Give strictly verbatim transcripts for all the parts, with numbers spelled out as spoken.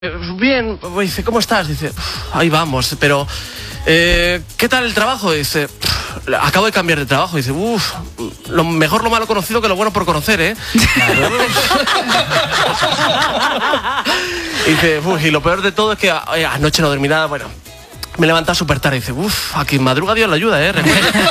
Bien, dice, ¿cómo estás? Dice, ahí vamos, pero eh, ¿qué tal el trabajo? Dice, acabo de cambiar de trabajo. Dice, uff, lo mejor lo malo conocido que lo bueno por conocer, ¿eh? Dice, uff, y lo peor de todo es que eh, anoche no dormí nada, bueno, me he levantado súper tarde. Dice, uff, aquí en madruga Dios la ayuda, ¿eh?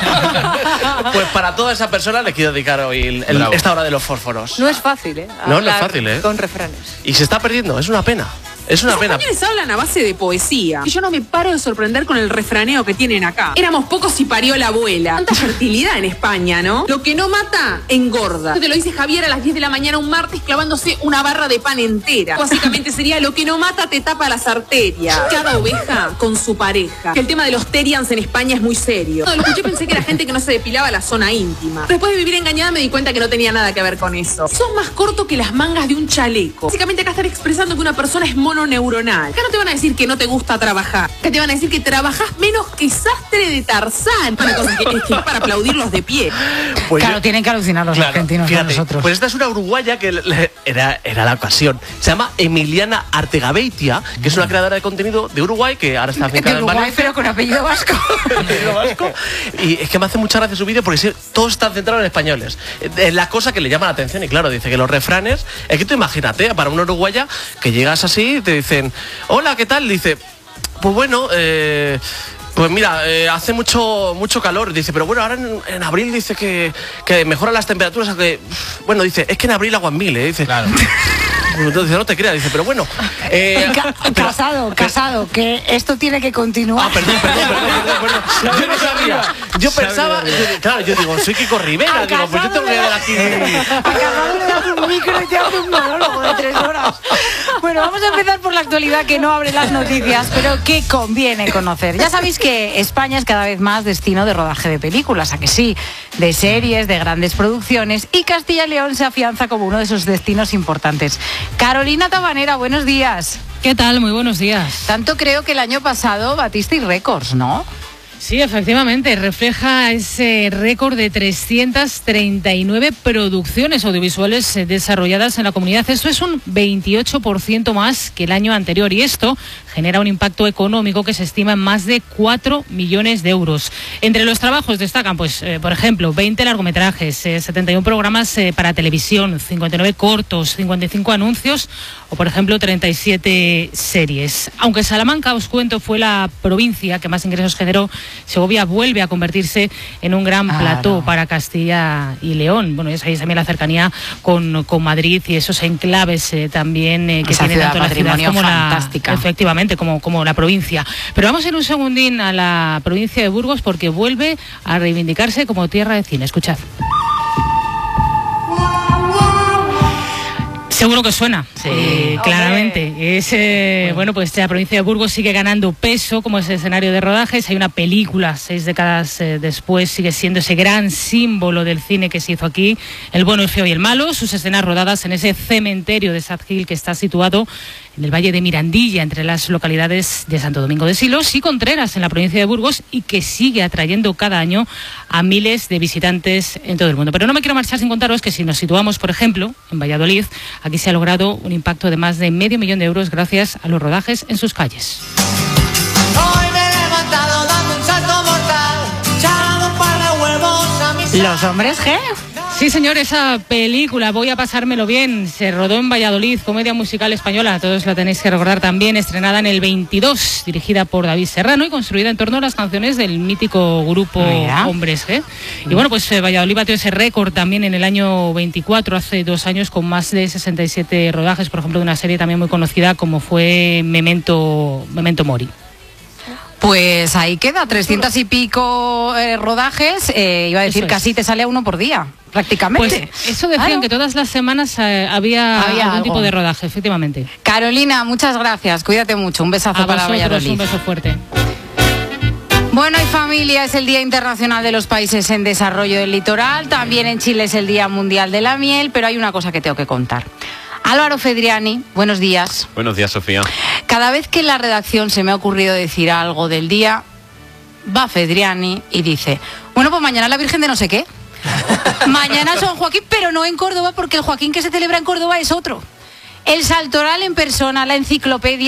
Pues para toda esa persona le quiero dedicar hoy el, el, esta hora de los fósforos. No es fácil, ¿eh? No, no es fácil, ¿eh? Con refranes. Y se está perdiendo, es una pena. Es una Los pena. españoles hablan a base de poesía. Y yo no me paro de sorprender con el refraneo que tienen acá. Éramos pocos y parió la abuela. Tanta fertilidad en España, ¿no? Lo que no mata, engorda. Te lo dice Javier a las diez de la mañana un martes clavándose una barra de pan entera. Básicamente sería lo que no mata te tapa las arterias. Cada oveja con su pareja. Que el tema de los terians en España es muy serio. Cuando lo escuché pensé que era gente que no se depilaba la zona íntima. Después de vivir engañada me di cuenta que no tenía nada que ver con eso. Son más cortos que las mangas de un chaleco. Básicamente acá están expresando que una persona es mono neuronal. Acá no te van a decir que no te gusta trabajar. Acá te van a decir que trabajas menos que sastre de Tarzán. Una cosa que, es que para aplaudirlos de pie. Pues claro, yo, tienen que alucinar los claro, argentinos, fíjate, a nosotros. Pues esta es una uruguaya que le, era, era la ocasión. Se llama Emiliana Artegabeitia, que es una creadora de contenido de Uruguay, que ahora está afincada en Valencia. Pero con apellido vasco. apellido vasco. Y es que me hace mucha gracia su vídeo porque sí, todos están centrados en españoles. Es la cosa que le llama la atención. Y claro, dice que los refranes, es que tú imagínate, para una uruguaya, que llegas así y te dicen, hola, ¿qué tal? Dice, pues bueno, eh, pues mira, eh, hace mucho mucho calor. Dice, pero bueno, ahora en, en abril dice que, que mejoran las temperaturas. Que, bueno, dice, es que en abril aguas mil, ¿eh? Dice, claro. Entonces no te creas, dice, pero bueno. Eh, Ca pero, casado, casado, que esto tiene que continuar. Ah, perdón, perdón, perdón, perdón, perdón. Yo no sabía. Yo pensaba, yo, claro, yo digo, soy Kiko Rivera, digo, pues yo tengo que ver aquí. A casado le das un micro y te hace un monólogo de tres horas. Bueno, vamos a empezar por la actualidad que no abre las noticias, pero que conviene conocer. Ya sabéis que España es cada vez más destino de rodaje de películas, ¿a que sí? De series, de grandes producciones, y Castilla y León se afianza como uno de esos destinos importantes. Carolina Tabanera, buenos días. ¿Qué tal? Muy buenos días. Tanto creo que el año pasado batisteis récords, ¿no? Sí, efectivamente, refleja ese récord de trescientas treinta y nueve producciones audiovisuales desarrolladas en la comunidad. Esto es un veintiocho por ciento más que el año anterior y esto genera un impacto económico que se estima en más de cuatro millones de euros. Entre los trabajos destacan, pues, eh, por ejemplo, veinte largometrajes, eh, setenta y uno programas eh, para televisión, cincuenta y nueve cortos, cincuenta y cinco anuncios o, por ejemplo, treinta y siete series. Aunque Salamanca, os cuento, fue la provincia que más ingresos generó, Segovia vuelve a convertirse en un gran claro. plató para Castilla y León. Bueno, ya sabéis también la cercanía con, con Madrid y esos enclaves eh, también eh, que Esa tiene tanto la ciudad como fantástica. la, efectivamente, como, como la provincia. Pero vamos a ir un segundín a la provincia de Burgos porque vuelve a reivindicarse como tierra de cine. Escuchad. Seguro que suena, sí, eh, claramente. Es, eh, bueno. bueno, pues la provincia de Burgos sigue ganando peso como ese escenario de rodajes. Hay una película, seis décadas eh, después, sigue siendo ese gran símbolo del cine que se hizo aquí, El bueno, el feo y el malo. Sus escenas rodadas en ese cementerio de Sad Hill que está situado en el Valle de Mirandilla, entre las localidades de Santo Domingo de Silos y Contreras, en la provincia de Burgos, y que sigue atrayendo cada año a miles de visitantes en todo el mundo. Pero no me quiero marchar sin contaros que si nos situamos, por ejemplo, en Valladolid, aquí se ha logrado un impacto de más de medio millón de euros gracias a los rodajes en sus calles. Hoy me he levantado dando un salto mortal, echando un par de huevos a mis... Los hombres G. Sí, señor, esa película, Voy a pasármelo bien, se rodó en Valladolid, comedia musical española, todos la tenéis que recordar también, estrenada en el veintidós, dirigida por David Serrano y construida en torno a las canciones del mítico grupo Mira. Hombres G. Y bueno, pues eh, Valladolid batió ese récord también en el año veinticuatro, hace dos años, con más de sesenta y siete rodajes, por ejemplo, de una serie también muy conocida como fue Memento, Memento Mori. Pues ahí queda, trescientos y pico eh, rodajes, eh, iba a decir que así te sale a uno por día, prácticamente. Pues eso decían, claro, que todas las semanas eh, había, había algún algo. tipo de rodaje, efectivamente. Carolina, muchas gracias, cuídate mucho, un besazo a para vosotros, Valladolid. Un beso fuerte. Bueno, y familia, es el Día Internacional de los Países en Desarrollo del Litoral, también en Chile es el Día Mundial de la Miel, pero hay una cosa que tengo que contar. Álvaro Fedriani, buenos días. Buenos días, Sofía. Cada vez que en la redacción se me ha ocurrido decir algo del día, va Fedriani y dice, bueno, pues mañana la Virgen de no sé qué. Mañana San Joaquín, pero no en Córdoba, porque el Joaquín que se celebra en Córdoba es otro. El Saltoral en persona, la enciclopedia